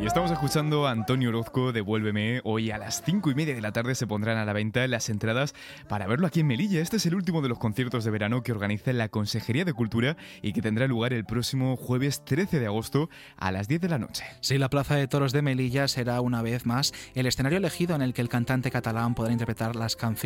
Y estamos escuchando a Antonio Orozco, Devuélveme. Hoy a las 5:30 de la tarde se pondrán a la venta las entradas para verlo aquí en Melilla. Este es el último de los conciertos de verano que organiza la Consejería de Cultura y que tendrá lugar el próximo jueves 13 de agosto a las 10 de la noche. Sí, la Plaza de Toros de Melilla será una vez más el escenario elegido en el que el cantante catalán podrá interpretar las canciones